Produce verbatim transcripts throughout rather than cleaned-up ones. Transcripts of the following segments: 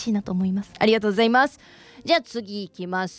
しいなと思います。ありがとうございます。じゃあ次いきます。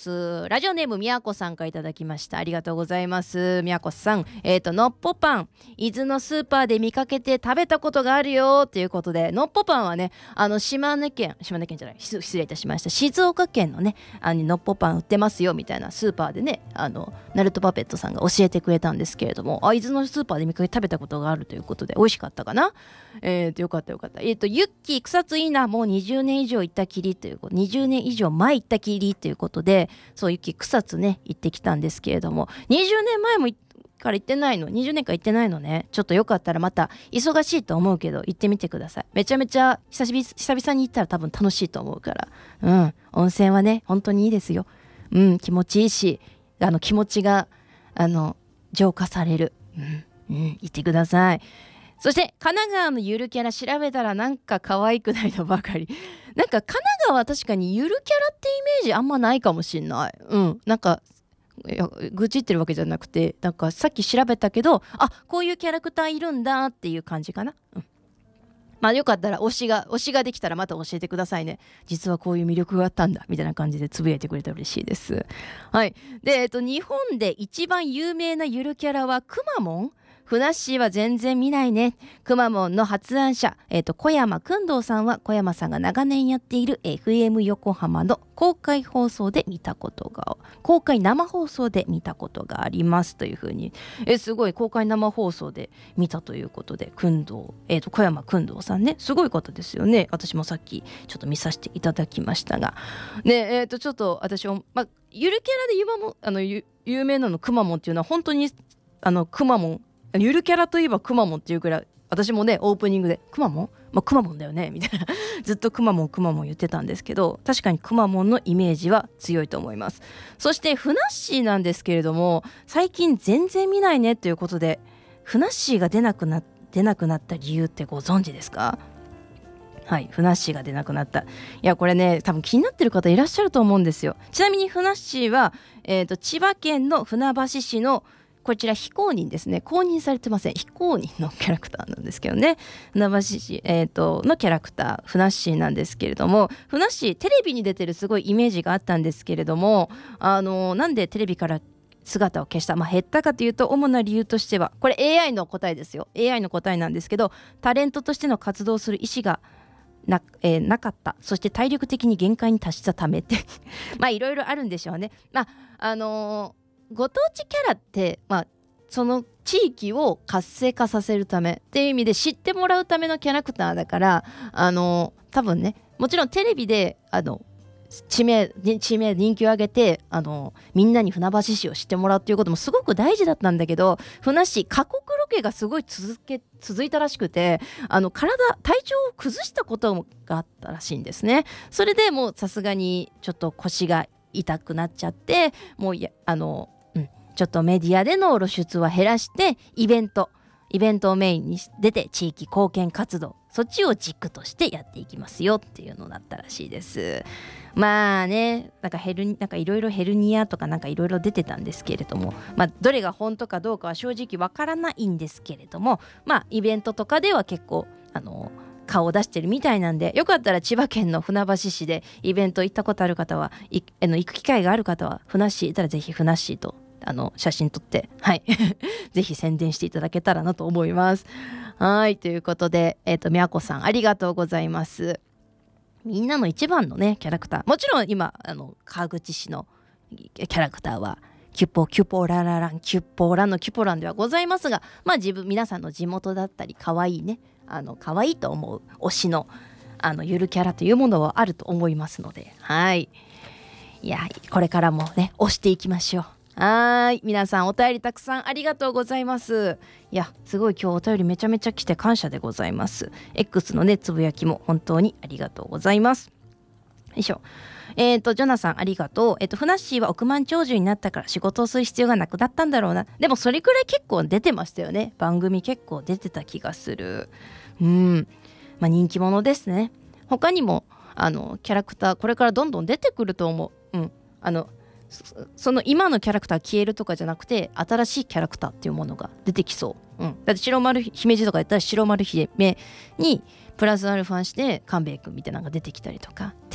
ラジオネームみやこさんからいただきました。ありがとうございます。みやこさん、えっとのっぽパン、伊豆のスーパーで見かけて食べたことがあるよということで、のっぽパンはね、あの島根県島根県じゃない失礼いたしました静岡県のね、あののっぽパン売ってますよみたいなスーパーでね、あのナルトパペットさんが教えてくれたんですけれども、あ伊豆のスーパーで見かけて食べたことがあるということで美味しかったかな。えーとよかったよかった。えっとユッキー草津いいな、もうにじゅうねん以上行ったきりということ、にじゅうねん以上前行ったきりということで、そうユッキー草津ね行ってきたんですけれども、にじゅうねんまえもから行ってないの、にじゅうねんか行ってないのね。ちょっとよかったらまた忙しいと思うけど行ってみてください。めちゃめちゃ久々久々に行ったら多分楽しいと思うから、うん温泉はね本当にいいですよ。うん気持ちいいし、あの気持ちがあの浄化される。うんうん行ってください。そして神奈川のゆるキャラ調べたらなんか可愛くないのばかり。なんか神奈川は確かにゆるキャラってイメージあんまないかもしんない。うんなんかいや愚痴ってるわけじゃなくて、なんかさっき調べたけど、あこういうキャラクターいるんだっていう感じかな。うんまあよかったら推しが推しができたらまた教えてくださいね。実はこういう魅力があったんだみたいな感じでつぶやいてくれたら嬉しいです。はいで、えっと、日本で一番有名なゆるキャラはくまモン。ふなっしーは全然見ないね。くまモンの発案者、えっと、小山くんどうさんは小山さんが長年やっている エフエム 横浜の公開放送で見たことが公開生放送で見たことがありますというふうに、えすごい公開生放送で見たということで、くんどう、えっと、小山くんどうさんねすごい方ですよね。私もさっきちょっと見させていただきましたがね、えっとちょっと私も、まあ、ゆるキャラで有名あの有名なのくまモンっていうのは本当にあのくまモンゆるキャラといえばくまモンっていうくらい、私もねオープニングでくまモンまあくまモンだよねみたいなずっとくまモンくまモン言ってたんですけど、確かにくまモンのイメージは強いと思います。そしてふなっしーなんですけれども、最近全然見ないねということで、ふなっしーが出なくな出なくなった理由ってご存知ですか？はい、ふなっしーが出なくなった。いやこれね多分気になってる方いらっしゃると思うんですよ。ちなみにふなっしーは、えーと、千葉県の船橋市のこちら非公認ですね、公認されてません、非公認のキャラクターなんですけどね、船橋市、えー、とのキャラクターふなっしーなんですけれども、ふなっしーテレビに出てるすごいイメージがあったんですけれども、あのなんでテレビから姿を消した、まあ、減ったかというと、主な理由としてはこれ エーアイ の答えですよ、 エーアイ の答えなんですけど、タレントとしての活動する意思がな,、えー、なかった、そして体力的に限界に達したためってまあいろいろあるんでしょうね。まああのーご当地キャラって、まあ、その地域を活性化させるためっていう意味で知ってもらうためのキャラクターだから、あの多分ね、もちろんテレビであの知名知名人気を上げて、あのみんなに船橋市を知ってもらうっていうこともすごく大事だったんだけど、ふなっしー過酷ロケがすごい続け続いたらしくて、あの体体調を崩したことがあったらしいんですね。それでもうさすがにちょっと腰が痛くなっちゃって、もうやあのちょっとメディアでの露出は減らしてイベントイベントをメインに出て地域貢献活動、そっちを軸としてやっていきますよっていうのだったらしいです。まあね、なんかヘルなんかいろいろヘルニアとかなんかいろいろ出てたんですけれども、まあどれが本当かどうかは正直わからないんですけれども、まあイベントとかでは結構あの顔を出してるみたいなんで、よかったら千葉県の船橋市でイベント行ったことある方は、いあの行く機会がある方はふなっしーいたらぜひふなっしーとあの写真撮ってはいぜひ宣伝していただけたらなと思います。はいということで、えっとみやこさんありがとうございます。みんなの一番のねキャラクター、もちろん今あの川口市のキャラクターはキュポキュポララランキュポラのキュポランではございますが、まあ自分皆さんの地元だったり可愛いね、あの可愛いと思う推しのあのゆるキャラというものはあると思いますので、はいいやこれからもね推していきましょう。はい、皆さんお便りたくさんありがとうございます。いやすごい今日お便りめちゃめちゃ来て感謝でございます。 X のねつぶやきも本当にありがとうございます。よいしょ。えっ、ー、とジョナさんありがとう。えっ、ー、とふなっしーは億万長者になったから仕事をする必要がなくなったんだろうな。でもそれくらい結構出てましたよね。番組結構出てた気がする。うんまあ人気者ですね。他にもあのキャラクターこれからどんどん出てくると思う。うんあのその今のキャラクター消えるとかじゃなくて、新しいキャラクターっていうものが出てきそう、うん、だって白丸姫路とかやったら白丸姫にプラスアルファして官兵衛君みたいなのが出てきたりとか、